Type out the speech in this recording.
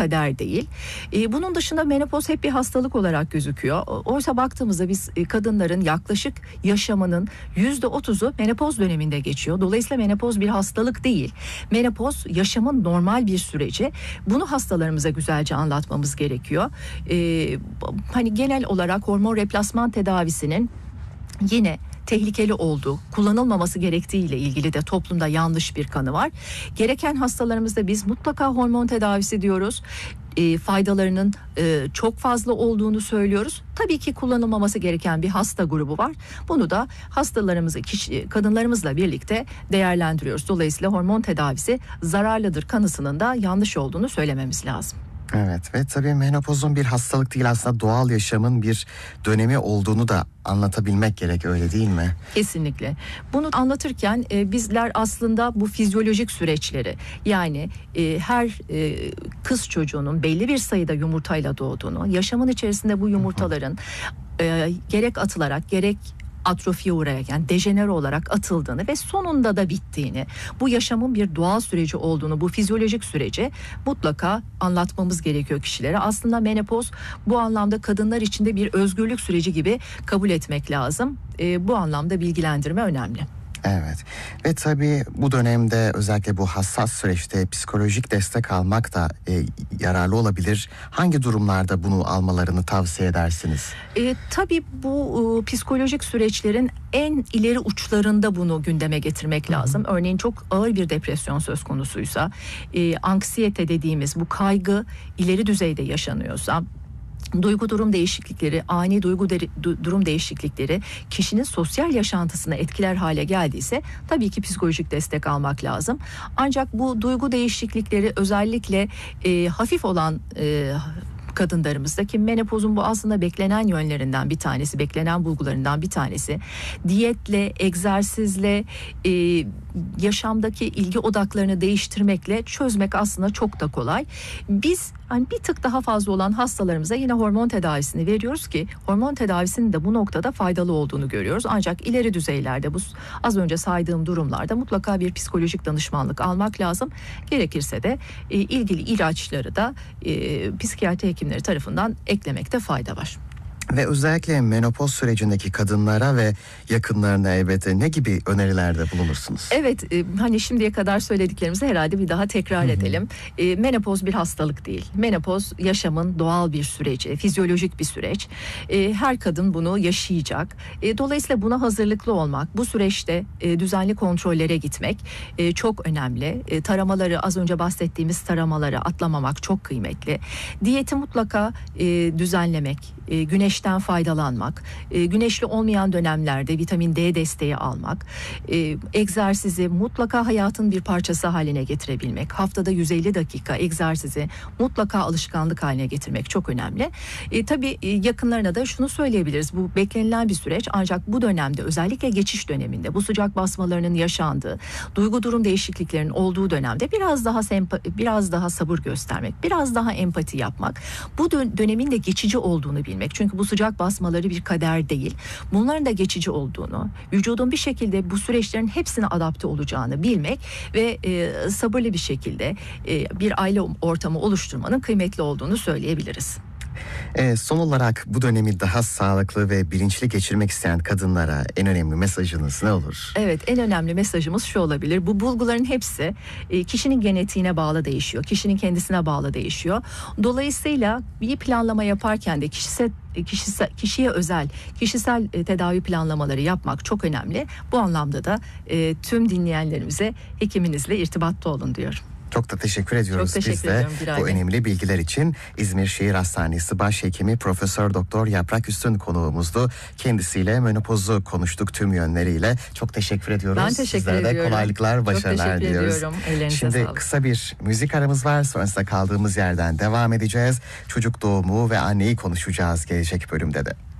kader değil. Bunun dışında menopoz hep bir hastalık olarak gözüküyor. Oysa baktığımızda biz kadınların yaklaşık yaşamının %30'u menopoz döneminde geçiyor. Dolayısıyla menopoz bir hastalık değil. Menopoz yaşamın normal bir süreci. Bunu hastalarımıza güzelce anlatmamız gerekiyor. Hani genel olarak hormon replasman tedavisinin yine tehlikeli olduğu, kullanılmaması gerektiği ile ilgili de toplumda yanlış bir kanı var. Gereken hastalarımızda biz mutlaka hormon tedavisi diyoruz. Faydalarının çok fazla olduğunu söylüyoruz. Tabii ki kullanılmaması gereken bir hasta grubu var. Bunu da hastalarımızı, kadınlarımızla birlikte değerlendiriyoruz. Dolayısıyla hormon tedavisi zararlıdır kanısının da yanlış olduğunu söylememiz lazım. Evet ve tabii menopozun bir hastalık değil, aslında doğal yaşamın bir dönemi olduğunu da anlatabilmek gerek, öyle değil mi? Kesinlikle. Bunu anlatırken bizler aslında bu fizyolojik süreçleri, yani her kız çocuğunun belli bir sayıda yumurtayla doğduğunu, yaşamın içerisinde bu yumurtaların gerek atılarak gerek atrofiye uğrayarak, yani dejenere olarak atıldığını ve sonunda da bittiğini, bu yaşamın bir doğal süreci olduğunu, bu fizyolojik süreci mutlaka anlatmamız gerekiyor kişilere. Aslında menopoz bu anlamda kadınlar için de bir özgürlük süreci gibi kabul etmek lazım. Bu anlamda bilgilendirme önemli. Evet ve tabii bu dönemde özellikle bu hassas süreçte psikolojik destek almak da yararlı olabilir. Hangi durumlarda bunu almalarını tavsiye edersiniz? Tabii bu psikolojik süreçlerin en ileri uçlarında bunu gündeme getirmek lazım. Örneğin çok ağır bir depresyon söz konusuysa, anksiyete dediğimiz bu kaygı ileri düzeyde yaşanıyorsa, duygu durum değişiklikleri, ani duygu durum değişiklikleri kişinin sosyal yaşantısına etkiler hale geldiyse tabii ki psikolojik destek almak lazım. Ancak bu duygu değişiklikleri özellikle hafif olan kadınlarımızdaki menopozun bu aslında beklenen yönlerinden bir tanesi, beklenen bulgularından bir tanesi. Diyetle, egzersizle, yaşamdaki ilgi odaklarını değiştirmekle çözmek aslında çok da kolay. Biz hani bir tık daha fazla olan hastalarımıza yine hormon tedavisini veriyoruz ki hormon tedavisinin de bu noktada faydalı olduğunu görüyoruz. Ancak ileri düzeylerde, bu az önce saydığım durumlarda mutlaka bir psikolojik danışmanlık almak lazım. Gerekirse de ilgili ilaçları da psikiyatri hekimleri tarafından eklemekte fayda var. Ve özellikle menopoz sürecindeki kadınlara ve yakınlarına elbette ne gibi önerilerde bulunursunuz? Evet, hani şimdiye kadar söylediklerimizi herhalde bir daha tekrar edelim. Menopoz bir hastalık değil. Menopoz yaşamın doğal bir süreci, fizyolojik bir süreç. Her kadın bunu yaşayacak. Dolayısıyla buna hazırlıklı olmak, bu süreçte düzenli kontrollere gitmek çok önemli. Taramaları, az önce bahsettiğimiz taramaları atlamamak çok kıymetli. Diyeti mutlaka düzenlemek, güneşten faydalanmak, güneşli olmayan dönemlerde vitamin D desteği almak, egzersizi mutlaka hayatın bir parçası haline getirebilmek, haftada 150 dakika egzersizi mutlaka alışkanlık haline getirmek çok önemli. Tabii yakınlarına da şunu söyleyebiliriz, bu beklenilen bir süreç, ancak bu dönemde, özellikle geçiş döneminde, bu sıcak basmalarının yaşandığı, duygu durum değişikliklerinin olduğu dönemde biraz daha sabır göstermek, biraz daha empati yapmak, bu dönemin de geçici olduğunu bilmek. Çünkü bu sıcak basmaları bir kader değil. Bunların da geçici olduğunu, vücudun bir şekilde bu süreçlerin hepsine adapte olacağını bilmek ve sabırlı bir şekilde bir aile ortamı oluşturmanın kıymetli olduğunu söyleyebiliriz. Son olarak bu dönemi daha sağlıklı ve bilinçli geçirmek isteyen kadınlara en önemli mesajınız ne olur? Evet, en önemli mesajımız şu olabilir. Bu bulguların hepsi kişinin genetiğine bağlı değişiyor. Kişinin kendisine bağlı değişiyor. Dolayısıyla bir planlama yaparken de kişiye özel kişisel tedavi planlamaları yapmak çok önemli. Bu anlamda da tüm dinleyenlerimize hekiminizle irtibatta olun diyorum. Çok da teşekkür ediyoruz biz de bu önemli bilgiler için. İzmir Şehir Hastanesi Başhekimi Profesör Doktor Yaprak Üstün konuğumuzdu. Kendisiyle menopozu konuştuk tüm yönleriyle. Çok teşekkür ediyoruz. Ben teşekkür ediyorum. ediyorum. Kolaylıklar, başarılar diliyoruz. Şimdi sağlık. Kısa bir müzik aramız var. Sonrasında kaldığımız yerden devam edeceğiz. Çocuk doğumu ve anneyi konuşacağız gelecek bölümde de.